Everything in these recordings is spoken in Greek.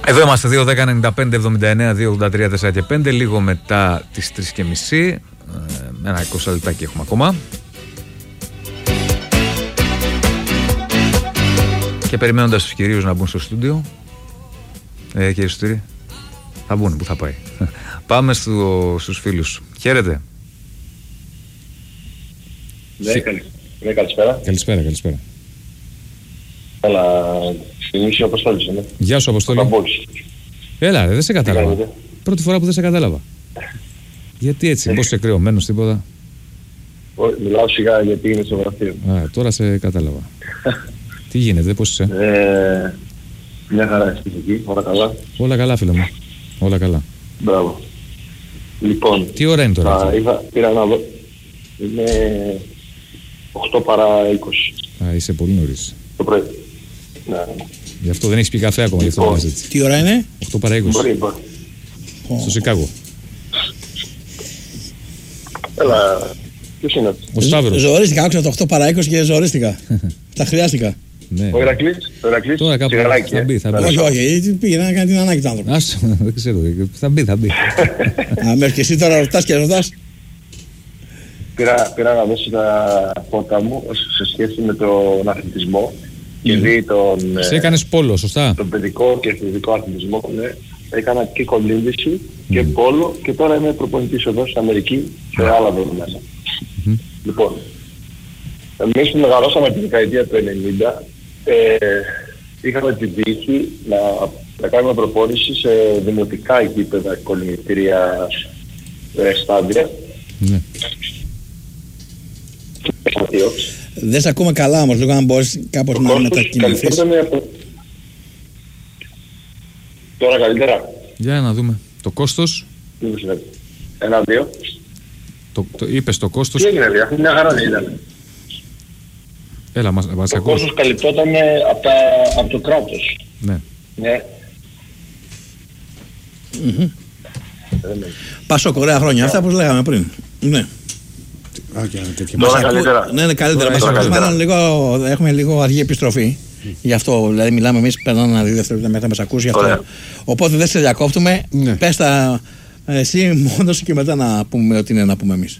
Εδώ είμαστε 2-10-95-79-2-83-4 και 5. Λίγο μετά τις 3:30. Ένα 20 λεπτάκι έχουμε ακόμα. Και περιμένοντας τους κυρίους να μπουν στο στούντιο. Κύριε Σωτήρη, θα μπουν, πού θα πάει. Πάμε στους φίλους. Χαίρετε. Ναι, καλησπέρα. Καλησπέρα. Καλά, θυμίσει ο Αποστόλης, ναι. Γεια σου, Αποστόλη. Έλα, δεν σε κατάλαβα. Πρώτη φορά που δεν σε κατάλαβα. Γιατί έτσι, πώς είσαι κρυωμένος, τίποτα? Μιλάω σιγά γιατί είναι στο γραφείο. Τώρα σε κατάλαβα. Τι γίνεται, πώς είσαι? Μια χαρά είσαι εκεί, όλα καλά. Όλα καλά, φίλε μου. Όλα καλά. Μπράβο. Λοιπόν, τι ώρα είναι τώρα? Πήρα να δω. Είναι 8 παρά 20. Είσαι πολύ νωρίς. Το πρωί. Ναι. Γι' αυτό δεν έχεις πει καφέ ακόμα, γι' αυτό βάζεις έτσι. Τι ώρα είναι? 8 παρά 20. Μπορεί. Στο Σικάγο. Έλα, ποιος είναι? Ο Σταύρος. Ζορίστηκα, άκουσα το 8 παρά 20 και ζορίστηκα. Τα χρειάστηκα. Ναι. Ο Ηρακλής. Τώρα κάπου θα μπει. Όχι, πήγε να κάνει την ανάγκη του άνθρωπου. Δεν ξέρω, θα μπει. Μέχρι και εσύ τώρα ρωτάς και ρωτάς. Πήρα να δώσω τα φώτα μου σε σχέση με τον αθλητισμό και δει τον... Σε έκανες πόλο, σωστά? Τον παιδικό και εθνικό αθλητισμό, ναι. Έκανα και κολύμβηση και πόλο και τώρα είμαι προπονητής εδώ στην Αμερική σε άλλα δεδομένα. Λοιπόν, εμείς που μεγαλώσαμε τη δεκαετία του 90 είχαμε την τύχη να κάνουμε προπόνηση σε δημοτικά γήπεδα, κολυμβητήρια, στάδια. Ναι. Δεν σε ακούμε καλά όμως, λίγο αν μπορείς κάπως να μετακινηθείς. Τώρα καλύτερα. Για να δούμε. Το κόστος. 1-2. Είπες το κόστος. Τι έγινε, αυτή μια χαρά δεν ήταν. Έλα, μας το ακούς. κόστος καλυπτόταν από το κράτος. Ναι. Ναι. Πάσο ωραία χρόνια, αυτά που λέγαμε πριν. Ναι. Τώρα καλύτερα. Ναι, καλύτερα. Έχουμε λίγο αργή επιστροφή. Γι' αυτό δηλαδή μιλάμε εμείς, περνάμε ένα 2 δευτερόλεπτα μετά μας ακούσει. Οπότε δεν σε διακόπτουμε. Πες τα εσύ μόνος και μετά να πούμε ό,τι είναι να πούμε εμείς.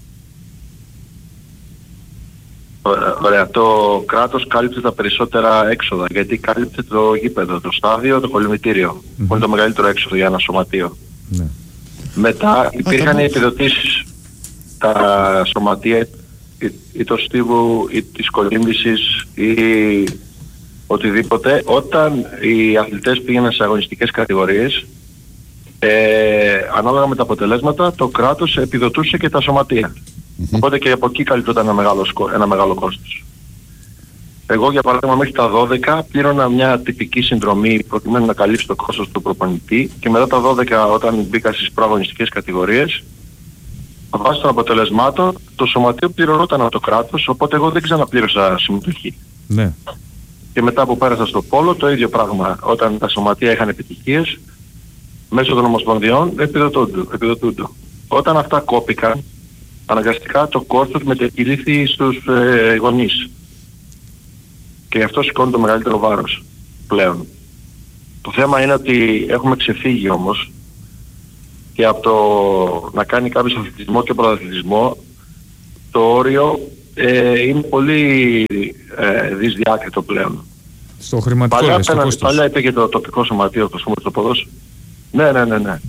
Ωραία. Το κράτος κάλυψε τα περισσότερα έξοδα, γιατί κάλυψε το γήπεδο, το στάδιο, το κολυμβητήριο. Που είναι το μεγαλύτερο έξοδο για ένα σωματείο. Μετά υπήρχαν οι επιδοτήσεις. Τα σωματεία ή το στίβου ή της κολύμβησης ή οτιδήποτε, όταν οι αθλητές πήγαιναν σε αγωνιστικές κατηγορίες, ανάλογα με τα αποτελέσματα, το κράτος επιδοτούσε και τα σωματεία. Οπότε και από εκεί καλύπτονταν ένα μεγάλο κόστος. Εγώ για παράδειγμα μέχρι τα 12 πλήρωνα μια τυπική συνδρομή προκειμένου να καλύψει το κόστος του προπονητή και μετά τα 12 όταν μπήκα στις προαγωνιστικές κατηγορίες, βάσει των αποτελεσμάτων, το σωματείο πληρωνόταν από το κράτος, οπότε εγώ δεν ξαναπλήρωσα συμμετοχή. Ναι. Και μετά που πέρασα στο πόλο, το ίδιο πράγμα. Όταν τα σωματεία είχαν επιτυχίες, μέσω των ομοσπονδιών επιδοτούνται. Όταν αυτά κόπηκαν, αναγκαστικά το κόστος μετακυλήθη στους γονείς. Και αυτό σηκώνει το μεγαλύτερο βάρος πλέον. Το θέμα είναι ότι έχουμε ξεφύγει όμως και από το να κάνει κάποιος αθλητισμό και πρωταθλητισμό, το όριο είναι πολύ δυσδιάκριτο πλέον. Στο χρηματικό, στο κόστος. Παλιά είπε και το τοπικό σωματείο, το σώμα του ποδόσφαιρου. Ναι.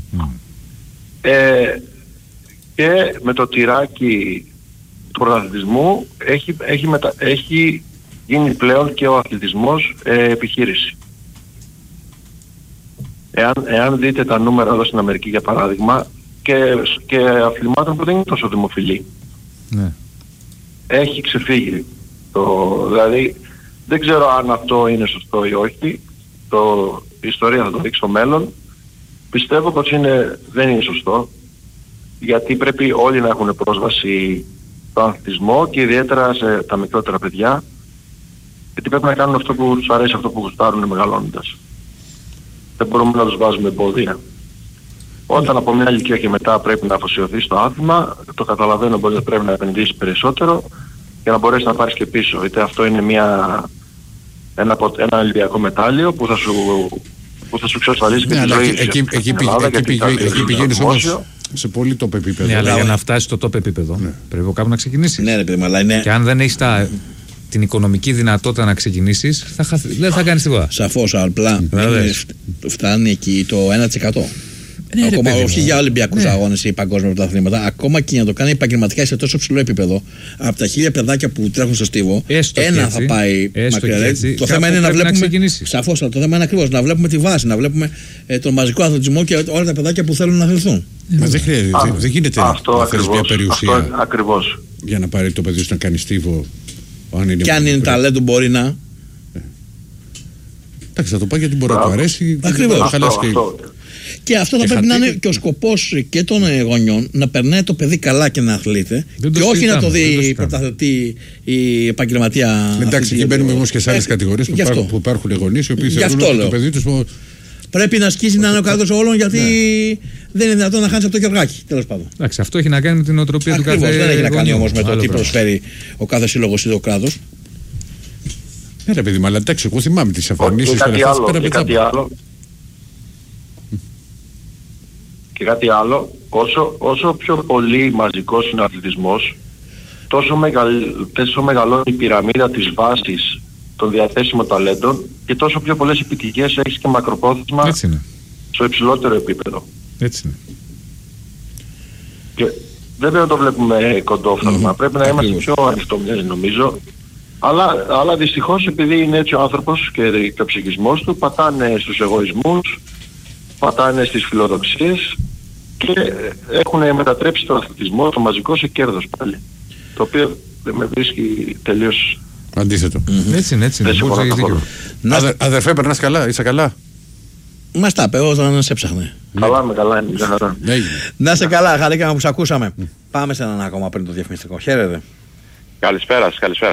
Και με το τυράκι του πρωταθλητισμού έχει γίνει πλέον και ο αθλητισμός επιχείρηση. Εάν δείτε τα νούμερα εδώ στην Αμερική για παράδειγμα και αθλημάτων που δεν είναι τόσο δημοφιλή, ναι, έχει ξεφύγει. Δηλαδή δεν ξέρω αν αυτό είναι σωστό ή όχι, η ιστορία θα το δείξει στο μέλλον. Πιστεύω πως δεν είναι σωστό, γιατί πρέπει όλοι να έχουν πρόσβαση στον αθλητισμό και ιδιαίτερα σε τα μικρότερα παιδιά, γιατί πρέπει να κάνουν αυτό που τους αρέσει, αυτό που γουστάρουν μεγαλώνοντας. Δεν μπορούμε να τους βάζουμε εμπόδια. Όταν από μια ηλικία και μετά πρέπει να αφοσιωθεί στο άθλημα, το καταλαβαίνω πως πρέπει να επενδύσει περισσότερο για να μπορέσει να πάρεις και πίσω. Είτε αυτό είναι ένα ολυμπιακό μετάλλιο που θα σου που θα σου εξασφαλίσει και τη ζωή σου. Εκεί πηγαίνεις όμως σε πολύ top επίπεδο. Ναι, αλλά για να φτάσει στο top επίπεδο πρέπει κάπου να ξεκινήσεις. Ναι, ρε παιδί μου, αλλά είναι. Και αν δεν έχεις την οικονομική δυνατότητα να ξεκινήσεις, δεν θα κάνεις τίποτα. Σαφώς, απλά φτάνει εκεί το 1%. Ακόμα όχι για Ολυμπιακούς αγώνες ή παγκόσμια πρωταθλήματα, ακόμα και για να το κάνει επαγγελματικά σε τόσο ψηλό επίπεδο, από τα 1000 παιδάκια που τρέχουν στο στίβο, ένα θα πάει μακριά. Το θέμα είναι να βλέπουμε. Σαφώς, το θέμα είναι ακριβώς να βλέπουμε τη βάση, να βλέπουμε τον μαζικό αθλητισμό και όλα τα παιδάκια που θέλουν να αθληθούν. Δεν χρειάζεται, δεν γίνεται να θες μια περιουσία ακριβώς για να πάρει το παιδί σου να κάνει στίβο. Και αν είναι ταλέντο, μπορεί να. Εντάξει, θα το πάει γιατί μπορεί να του αρέσει. Ακριβώς. Και αυτό θα πρέπει να είναι και ο σκοπός και των γονιών, να περνάει το παιδί καλά και να αθλείται, και όχι να το δει πρωταθλητή ή επαγγελματία. Εντάξει, εκεί μπαίνουμε όμως και σε άλλες κατηγορίες που υπάρχουν γονείς οι οποίοι θεωρούν ότι το παιδί τους πρέπει να ασκήσει να είναι ο καλύτερος όλων, γιατί δεν είναι δυνατόν να χάνει από το Γεωργάκη. Τέλος πάντων. Εντάξει, αυτό έχει να κάνει με την οτροπία του κάθε. Δεν έχει να κάνει όμως με το τι προσφέρει ο κάθε σύλλογος ή το κράτος. Ναι, ρε παιδί, αλλά εντάξει, εγώ θυμάμαι τις εμφανίσεις και κάτι άλλο, όσο πιο πολύ μαζικός είναι ο αθλητισμός, τόσο μεγαλώνει η πυραμίδα της βάσης των διαθέσιμων ταλέντων και τόσο πιο πολλές επιτυχίες έχεις και μακροπρόθεσμα στο υψηλότερο επίπεδο. Έτσι είναι. Και δεν πρέπει να το βλέπουμε κοντόφθαλμα, πρέπει να είμαστε πιο ανοιχτόμυαλοι νομίζω, αλλά δυστυχώς επειδή είναι έτσι ο άνθρωπος και ο ψυχισμός του, πατάνε στους εγωισμούς, πατάνε στις φιλοδοξίες και έχουν μετατρέψει τον αθλητισμό, το μαζικό, σε κέρδος πάλι. Το οποίο δεν με βρίσκει τελείως αντίθετο. Έτσι είναι. Αδερφέ, περνάς καλά, είσαι καλά? Μας τα είπε όταν σε έψαχνε. Καλά είναι. Να είσαι καλά, χαρήκαμε που σε ακούσαμε. Πάμε σε έναν ακόμα πριν το διαφημιστικό. Χαίρετε. Καλησπέρα.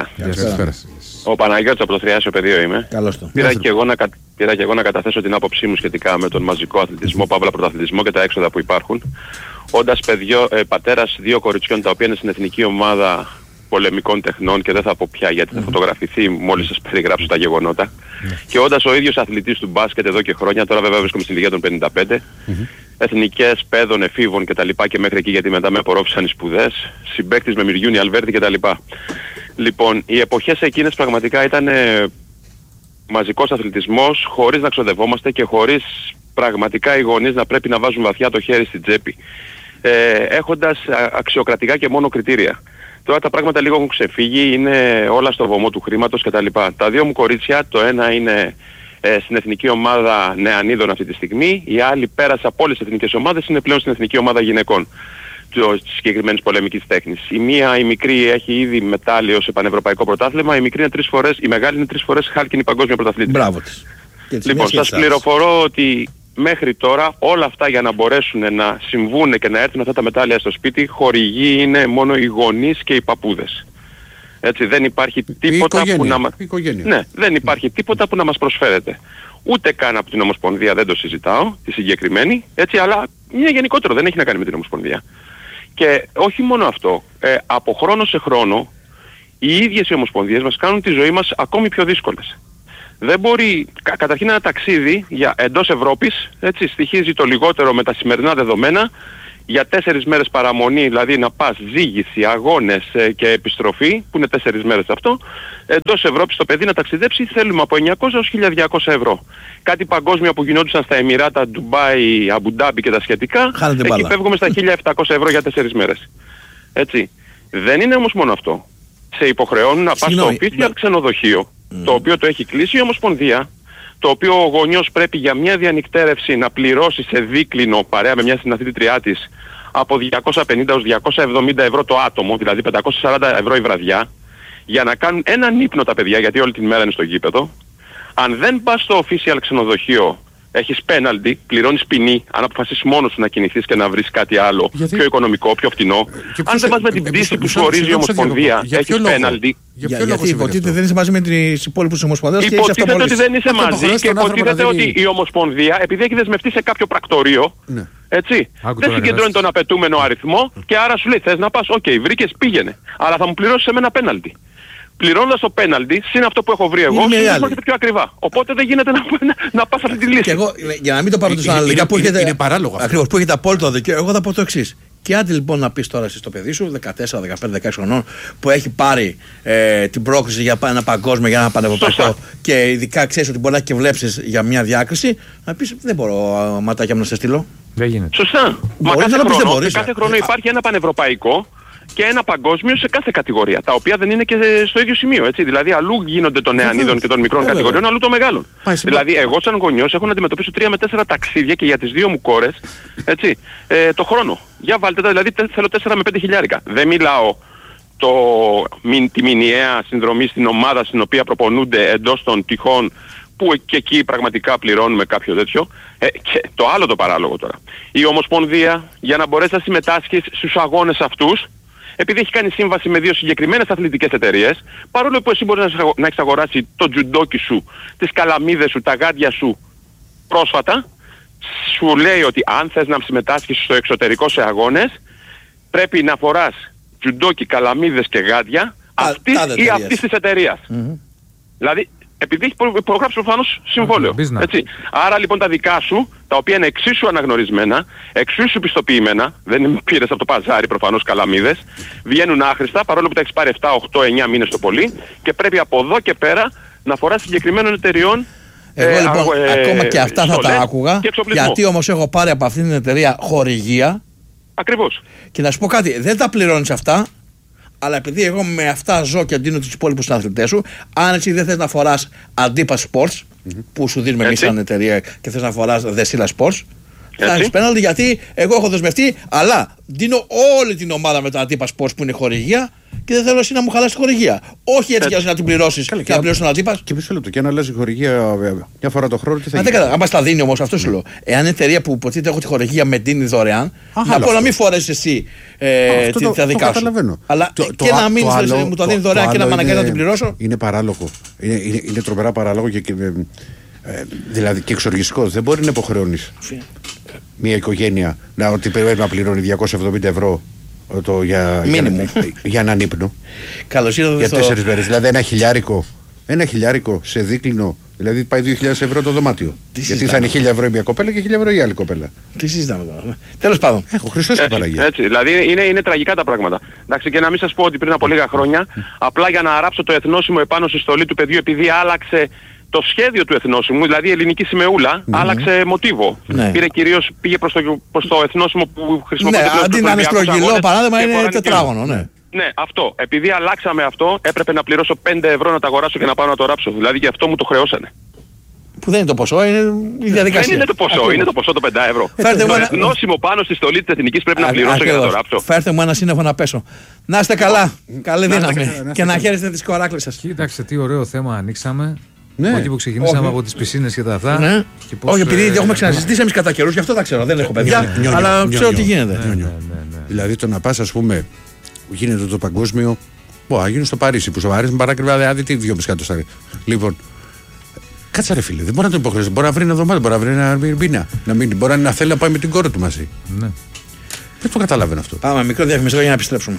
Ο Παναγιώτης από το Θριάσιο Πεδίο είμαι. Καλώς το. Πήρα και εγώ να καταθέσω την άποψή μου σχετικά με τον μαζικό αθλητισμό, παύλα πρωταθλητισμό και τα έξοδα που υπάρχουν. Όντας πατέρας 2 κοριτσιών τα οποία είναι στην εθνική ομάδα πολεμικών τεχνών και δεν θα πω πια γιατί θα φωτογραφηθεί μόλις σας περιγράψω τα γεγονότα. Και όντας ο ίδιος αθλητής του μπάσκετ εδώ και χρόνια, τώρα βέβαια βρίσκομαι στην ηλικία των 55, εθνικές, παιδών, εφήβων κτλ. Και μέχρι εκεί γιατί μετά με απορρόφησαν οι σπουδές, συμπαίκτης με Μυριούνι Αλβέρτη κτλ. Λοιπόν, οι εποχές εκείνες πραγματικά ήταν μαζικός αθλητισμός, χωρίς να ξοδευόμαστε και χωρίς πραγματικά οι γονείς να πρέπει να βάζουν βαθιά το χέρι στην τσέπη, έχοντας αξιοκρατικά και μόνο κριτήρια. Τώρα τα πράγματα λίγο έχουν ξεφύγει, είναι όλα στο βωμό του χρήματος κτλ. Τα 2 μου κορίτσια, το ένα είναι στην εθνική ομάδα νεανίδων αυτή τη στιγμή, η άλλη πέρασε από όλες τις εθνικές ομάδες, είναι πλέον στην εθνική ομάδα γυναικών της συγκεκριμένης πολεμικής τέχνης. Η μικρή έχει ήδη μετάλλιο σε πανευρωπαϊκό πρωτάθλημα, η μεγάλη είναι 3 φορές χάλκινη παγκόσμια πρωταθλήτρια. Μπράβο της. Λοιπόν, σας πληροφορώ ότι μέχρι τώρα όλα αυτά για να μπορέσουν να συμβούν και να έρθουν αυτά τα μετάλλια στο σπίτι, χορηγοί είναι μόνο οι γονείς και οι παππούδες. Έτσι, δεν υπάρχει τίποτα δεν υπάρχει τίποτα που να μας προσφέρεται. Ούτε καν από την Ομοσπονδία, δεν το συζητάω, τη συγκεκριμένη, έτσι, αλλά είναι γενικότερο, δεν έχει να κάνει με την Ομοσπονδία. Και όχι μόνο αυτό, από χρόνο σε χρόνο οι ίδιες οι ομοσπονδίες μας κάνουν τη ζωή μας ακόμη πιο δύσκολες. Δεν μπορεί, καταρχήν ένα ταξίδι για εντός Ευρώπης, έτσι, στοιχίζει το λιγότερο με τα σημερινά δεδομένα για 4 μέρες παραμονή, δηλαδή να πας ζήγηση, αγώνες και επιστροφή, που είναι 4 μέρες αυτό, εντός Ευρώπης το παιδί να ταξιδέψει θέλουμε από 900 έως 1.200 ευρώ. Κάτι παγκόσμια που γινόντουσαν στα Εμιράτα, Ντουμπάι, Αμπουντάμπι και τα σχετικά, εκεί φεύγουμε στα 1.700 ευρώ για 4 μέρες. Έτσι. Δεν είναι όμως μόνο αυτό. Σε υποχρεώνουν να πας στο official ξενοδοχείο, το οποίο το έχει κλείσει η Ομοσπονδία, το οποίο ο γονιός πρέπει για μια διανυκτέρευση να πληρώσει σε δίκλινο παρέα με μια συναθλήτριά της από 250 έως 270 ευρώ το άτομο, δηλαδή 540 ευρώ η βραδιά, για να κάνουν έναν ύπνο τα παιδιά, γιατί όλη την μέρα είναι στο γήπεδο. Αν δεν πας στο official ξενοδοχείο, έχεις πέναλτι, πληρώνεις ποινή, αν αποφασίσεις μόνος σου να κινηθείς και να βρεις κάτι άλλο πιο οικονομικό, πιο φτηνό. Αν δεν πας με την πτήση που σου ορίζει η Ομοσπονδία, έχεις πέναλτι. Γιατί υποτίθεται δεν είσαι μαζί με τις υπόλοιπες ομοσπονδίες και υποτίθεται ότι δεν είσαι μαζί και υποτίθεται ότι η Ομοσπονδία, επειδή έχει δεσμευτεί σε κάποιο πρακτορείο, έτσι, δεν συγκεντρώνει τον απαιτούμενο αριθμό και άρα σου λέει θες να πας, οκ, βρήκες, πήγαινε, αλλά θα μου πληρώσεις εμένα πέναλτι. πληρώνοντας το πέναλτι, συν αυτό που έχω βρει εγώ, είναι πιο ακριβά. Οπότε δεν γίνεται να πας αυτή τη λύση. Και εγώ, για να μην το πάρω τόσο αναλυτικά, που έχετε. Είναι παράλογο. Ακριβώς, που έχετε απόλυτο δίκιο. Εγώ θα πω το εξής. Και άντε λοιπόν να πεις τώρα εσύ στο παιδί σου, 14, 15, 16 χρονών, που έχει πάρει την πρόκληση για ένα παγκόσμιο, για ένα πανευρωπαϊκό, και ειδικά ξέρεις ότι μπορεί να έχει και βλέψεις για μια διάκριση, να πεις δεν μπορώ ματάκια μου να σε στείλω. Δεν γίνεται. Σωστά. Μα κάθε χρόνο υπάρχει ένα πανευρωπαϊκό και ένα παγκόσμιο σε κάθε κατηγορία, τα οποία δεν είναι και στο ίδιο σημείο, έτσι. Δηλαδή αλλού γίνονται των νεανίδων και των μικρών κατηγοριών, αλλού των μεγάλων. Δηλαδή εγώ σαν γονιός έχω να αντιμετωπίσω 3 με 4 ταξίδια και για τις 2 μου κόρες, έτσι, το χρόνο. Για βάλτε τα, δηλαδή θέλω 4 με 5 χιλιάρικα. Δεν μιλάω τη μηνιαία συνδρομή στην ομάδα στην οποία προπονούνται εντός των τυχών, που και εκεί πραγματικά πληρώνουμε κάποιο τέτοιο. Και το άλλο το παράλογο τώρα. Η Ομοσπονδία, για να μπορέσει να συμμετάσχει στους αγώνες αυτούς, επειδή έχει κάνει σύμβαση με 2 συγκεκριμένες αθλητικές εταιρείες, παρόλο που εσύ μπορείς να έχεις αγοράσει το τζουντόκι σου, τις καλαμίδες σου, τα γάντια σου πρόσφατα, σου λέει ότι αν θες να συμμετάσχεις στο εξωτερικό σε αγώνες, πρέπει να φοράς τζουντόκι, καλαμίδες και γάντια αυτής της εταιρείας. Δηλαδή, επειδή έχει προγράψει προφανώς συμβόλαιο. Έτσι. Άρα λοιπόν τα δικά σου, τα οποία είναι εξίσου αναγνωρισμένα, εξίσου πιστοποιημένα, δεν πήρες από το παζάρι προφανώς καλαμίδες, βγαίνουν άχρηστα, παρόλο που τα έχεις πάρει 7, 8, 9 μήνες το πολύ, και πρέπει από εδώ και πέρα να φοράς συγκεκριμένων εταιριών. Εγώ λοιπόν ακόμα και αυτά θα τα άκουγα, γιατί όμως έχω πάρει από αυτήν την εταιρεία χορηγία. Ακριβώς. Και να σου πω κάτι, δεν τα πληρώνεις αυτά. Αλλά επειδή εγώ με αυτά ζω και αντίνω τους υπόλοιπους αθλητές σου, αν έτσι δεν θες να φοράς Αντίπα Sports, που σου δίνουμε εμείς σαν εταιρεία, και θες να φοράς Δεσίλα Sports, θα έχεις πέναλτι, γιατί εγώ έχω δεσμευτεί, αλλά δίνω όλη την ομάδα με τα Αντίπα Sports που είναι χορηγία, και δεν θέλω εσύ να μου χαλάσει τη χορηγία. Όχι έτσι για να την πληρώσεις και να πληρώσει τον Αντίπα. Και μισό λεπτό, και αν αλλάζει χορηγία μια φορά το χρόνο, τι θα γίνει. Αν μας τα δίνει όμως, αυτό σου λέω. Εάν η εταιρεία που υποτίθεται έχω τη χορηγία με δίνει δωρεάν, να πω να μην φορέσεις εσύ τα δικά σου. Αλλά και να μην μου το δίνει δωρεάν και να με αναγκάζει να την πληρώσω. Είναι παράλογο. Είναι τρομερά παράλογο και δηλαδή και εξοργιστικό. Δεν μπορεί να υποχρεώνεις μια οικογένεια ότι πρέπει να πληρώνει 270 ευρώ για έναν ύπνο. Καλώς ήρθατε. Για 4 μέρες. Δηλαδή ένα χιλιάρικο σε δίκλινο. Δηλαδή πάει 2.000 ευρώ το δωμάτιο. Γιατί θα είναι 1.000 ευρώ μια κοπέλα και 1.000 ευρώ η άλλη κοπέλα. Τι συζητάμε τώρα. Τέλος πάντων. Έχω Χριστός και Παναγία. Έτσι. Δηλαδή είναι τραγικά τα πράγματα. Εντάξει, και να μην σας πω ότι πριν από λίγα χρόνια, απλά για να αράψω το εθνόσημο επάνω στη στολή του παιδιού, επειδή άλλαξε το σχέδιο του εθνόσημου, δηλαδή η ελληνική σημαίου, άλλαξε μοτίβο. Πήγε προς το εθνόσημο που χρησιμοποιείται. Ναι, αντί να είναι στρογγυλό παράδειγμα, είναι τετράγωνο. Ναι, αυτό. Επειδή αλλάξαμε αυτό, έπρεπε να πληρώσω 5 ευρώ να τα αγοράσω και να πάω να το ράψω. Δηλαδή και αυτό μου το χρεώσανε. Που δεν είναι το ποσό, είναι η διαδικασία. Δεν είναι το ποσό, είναι το ποσό το 5 ευρώ. Το εθνόσημο πάνω στη στολή της εθνικής πρέπει να πληρώσω για να το ράψω. Φέρτε μου ένα σύννεφο να πέσω. Να είστε καλά. Καλή δύναμη. Και να χαίρεστε τις κοράκλες σας. Κοίταξε τι ωραίο θέμα ανοίξαμε. Από εκεί που ξεκινήσαμε από τις πισίνες και τα αυτά. Ναι. Όχι, επειδή έχουμε ξανασυζητήσει εμείς κατά καιρούς, γι' αυτό τα ξέρω. Δεν έχω παιδιά, αλλά ξέρω τι γίνεται. Δηλαδή το να πας, ας πούμε, γίνεται το παγκόσμιο. Μπορεί να γίνει στο Παρίσι, που στο Παρίσι με παράκριβα δηλαδή τι 2,5 εκατοστάρια. Λοιπόν, κάτσε ρε φίλε, δεν μπορεί να το υποχρεώσει. Μπορεί να βρει ένα εβδομάδα, μπορεί να βρει ένα μήνα. Μπορεί να θέλει να πάει με την κόρη του μαζί. Ναι. Δεν το καταλαβαίνω αυτό. Πάμε μικρό διαφημιστικό για να επιστρέψουμε.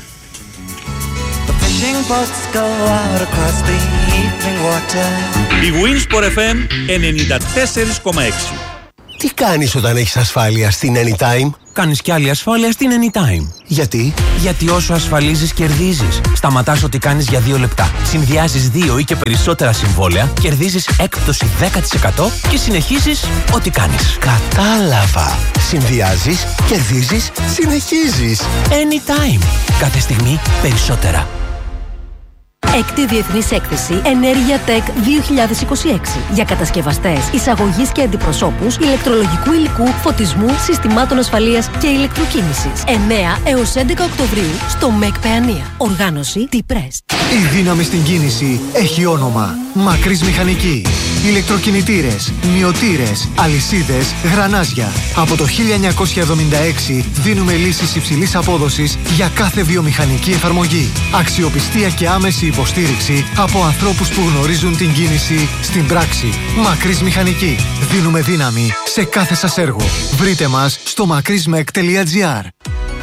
Η Winsport FM 94,6. Τι κάνεις όταν έχεις ασφάλεια στην Anytime? Κάνεις κι άλλη ασφάλεια στην Anytime. Γιατί? Γιατί όσο ασφαλίζεις κερδίζεις. Σταματάς ό,τι κάνεις για 2 λεπτά. Συνδυάζεις 2 ή και περισσότερα συμβόλαια, κερδίζεις έκπτωση 10% και συνεχίζεις ό,τι κάνεις. Κατάλαβα. Συνδυάζεις, κερδίζεις, συνεχίζεις. Anytime. Κάθε στιγμή περισσότερα. Έκτη Διεθνής Έκθεση Ενέργεια Tech 2026 για κατασκευαστές, εισαγωγής και αντιπροσώπους ηλεκτρολογικού υλικού, φωτισμού, συστημάτων ασφαλείας και ηλεκτροκίνησης. 9 έως 11 Οκτωβρίου στο ΜΕΚ Παιανία. Οργάνωση T-Press. Η δύναμη στην κίνηση έχει όνομα. Μακρύς Μηχανική. Ηλεκτροκινητήρες, μυωτήρες, αλυσίδες, γρανάζια. Από το 1976 δίνουμε λύσεις υψηλής απόδοσης για κάθε βιομηχανική εφαρμογή. Αξιοπιστία και άμεση υποστήριξη από ανθρώπους που γνωρίζουν την κίνηση στην πράξη. Μακρύς Μηχανική. Δίνουμε δύναμη σε κάθε σας έργο. Βρείτε μας στο makrismek.gr.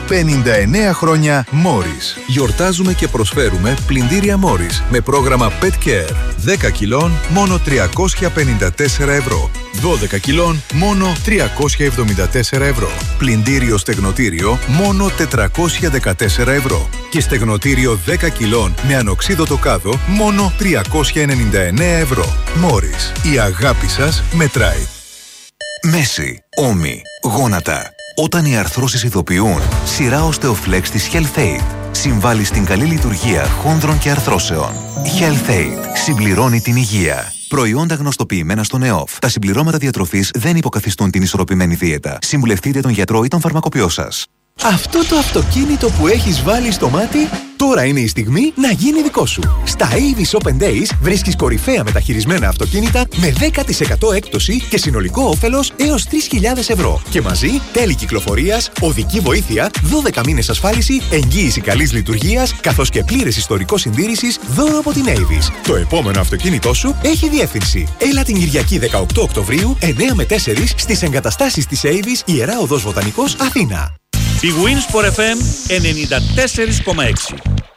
59 χρόνια Morris. Γιορτάζουμε και προσφέρουμε πλυντήρια Morris με πρόγραμμα Pet Care. 10 κιλών μόνο 354 ευρώ. 12 κιλών μόνο 374 ευρώ. Πλυντήριο στεγνοτήριο μόνο 414 ευρώ. Και στεγνοτήριο 10 κιλών με ανοξίδωτο κάδο μόνο 399 ευρώ. Morris. Η αγάπη σας μετράει. Μέση, ώμοι, γόνατα. Όταν οι αρθρώσεις ειδοποιούν, σειρά Osteoflex της HealthAid συμβάλλει στην καλή λειτουργία χόνδρων και αρθρώσεων. HealthAid συμπληρώνει την υγεία. Προϊόντα γνωστοποιημένα στον ΕΟΦ. Τα συμπληρώματα διατροφής δεν υποκαθιστούν την ισορροπημένη δίαιτα. Συμβουλευτείτε τον γιατρό ή τον φαρμακοποιό σας. Αυτό το αυτοκίνητο που έχεις βάλει στο μάτι, τώρα είναι η στιγμή να γίνει δικό σου. Στα Avis Open Days βρίσκεις κορυφαία μεταχειρισμένα αυτοκίνητα με 10% έκπτωση και συνολικό όφελος έως 3.000 ευρώ. Και μαζί τέλη κυκλοφορίας, οδική βοήθεια, 12 μήνες ασφάλιση, εγγύηση καλής λειτουργίας, καθώς και πλήρες ιστορικό συντήρησης δώρο από την Avis. Το επόμενο αυτοκίνητό σου έχει διεύθυνση. Έλα την Κυριακή 18 Οκτωβρίου, 9 με 4 στις εγκαταστάσεις της Avis, Ιερά Οδός Βοτανικός, Αθήνα. Η Winsport FM 94,6.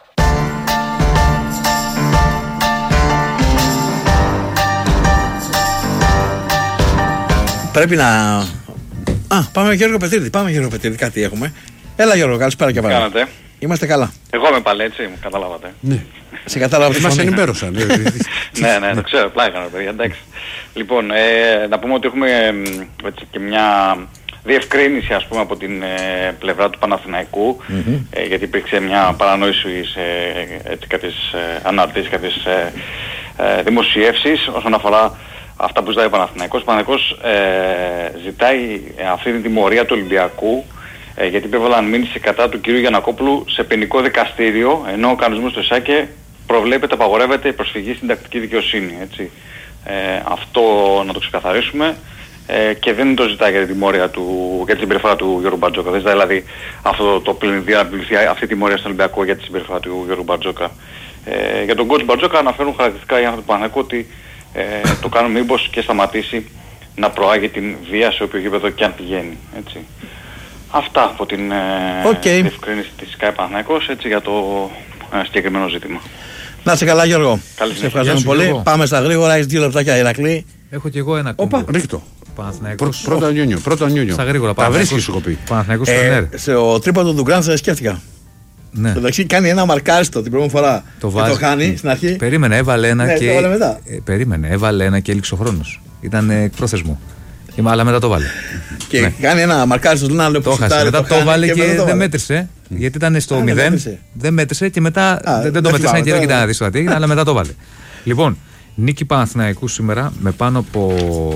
Πρέπει να... πάμε Γιώργο Πετρίδη, κάτι έχουμε. Έλα Γιώργο, καλησπέρα και πάλι. Κάνατε. Είμαστε καλά. Εγώ είμαι πάλι έτσι, μου καταλάβατε. Ναι. Σε κατάλαβα. Μας ενημέρωσαν. Ναι, το ξέρω, πλάι έκανα παιδιά, εντάξει. Λοιπόν, να πούμε ότι έχουμε έτσι και μια διευκρίνηση ας πούμε από την πλευρά του Παναθηναϊκού, γιατί υπήρξε μια παρανόηση σε κάποιες αναρτήσεις, κάποιες δημοσιεύσεις όσον αφορά αυτά που ζητάει ο Παναθηναϊκός. Ο Παναθηναϊκός ζητάει αυτή την τιμωρία του Ολυμπιακού γιατί υπέβαλαν μήνυση κατά του κυρίου Γιαννακόπουλου σε ποινικό δικαστήριο, ενώ ο κανονισμός του ΕΣΑΚΕ προβλέπεται, απαγορεύεται η προσφυγή στην τακτική δικαιοσύνη. Έτσι. Αυτό να το ξεκαθαρίσουμε. Και δεν το ζητάει για την τιμωρία για την συμπεριφορά του Γιώργου Μπαρτζόκα. Δεν ζητάει δηλαδή αυτό το πλυνδία να πληθεί αυτή η τιμωρία στον Ολυμπιακό για τη συμπεριφορά του Γιώργου Μπαρτζόκα. Για τον coach Μπαρτζόκα αναφέρουν χαρακτηριστικά οι άνθρωποι του Παναθηναϊκού ότι το κάνουν μήπως και σταματήσει να προάγει την βία σε όποιο γήπεδο και αν πηγαίνει. Έτσι. Αυτά από την διευκρίνηση της ΣΚΑΕ Παναθηναϊκός για το συγκεκριμένο ζήτημα. Να είσαι καλά Γιώργο. Καλή σε ευχαριστούμε πολύ. Πάμε στα γρήγορα, έχεις 2 λεπτάκια Ηρακλή. Έχω και εγώ ένα κόμμα. Ρίχτω. Παναθηναϊκός. Πρώτο Νιούνιο. Στα γρήγορα. Τα βρίσκεις σου κοπεί. Παναθηναϊκός Φενέρ. Στο τρίποντο του Γκραντ σκέφτηκα. Ναι. Εντάξει, κάνει ένα μαρκάριστο την πρώτη φορά. Το βάζει. Το χάνει στην αρχή. Περίμενε, έβαλε ένα και. Έβαλε ένα και έλειξε ο χρόνος. Ήταν εκπρόθεσμο. Αλλά μετά το βάλε. Και κάνει ένα μαρκάριστο ένα λεπτό. Το χάσε. Μετά το βάλε και δεν μέτρησε. Γιατί ήταν στο 0. Δεν μέτρησε και μετά δεν το μέτρησε και δεν κοιτάει να δει το τι έγινε, αλλά μετά το βάλε. Λοιπόν, νίκη Παναθηναϊκού σήμερα με πάνω από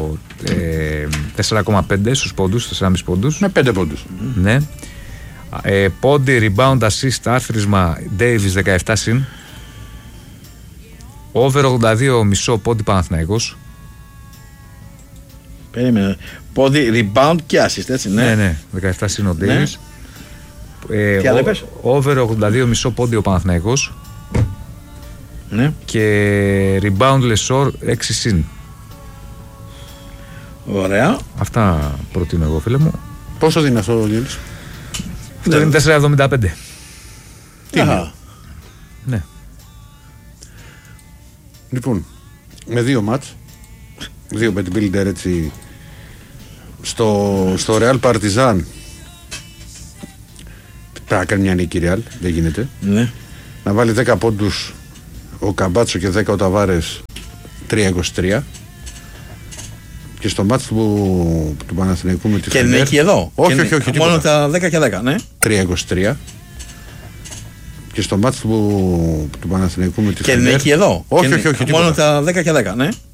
4,5 στους πόντους, 4,5 πόντους. Με 5 πόντους. Ναι. Πόντι, rebound, assist, άθροισμα Davis 17 συν. Over 82,5 πόντι Παναθηναϊκός. Περίμενε. Πόντι, rebound και assist, έτσι, ναι. Ναι, 17 συν ο Davis. Τι άλλο είπες? Over 82,5 πόντι ο Παναθηναϊκός. Ναι. Και rebound Lesor 6 συν. Ωραία. Αυτά προτείνω εγώ, φίλε μου. Πόσο δίνει αυτό ο Γιώργος? Αυτό είναι 4,75. Τι είναι? Ναι. Λοιπόν, με 2 μάτς, 2 με την Builder έτσι, στο Real Partizan πρέπει να κάνει μια νίκη Real, δεν γίνεται. Ναι. Να βάλει 10 πόντους ο Καμπάτσο και 10 ο Ταβάρες, 3-23. Και στο μάτς του Παναθηναϊκού με τη Φενέρ. Και νίκη εδώ. Όχι. Μόνο τα 10 και 10, ναι. 3-23. Και νίκη εδώ. 3-23. Και μόνο τα 10 και 10, ναι. Και στο μάτς του Παναθηναϊκού με τη Και Φενέρ. νίκη εδώ. Όχι. Μόνο τα 10 και 10, ναι.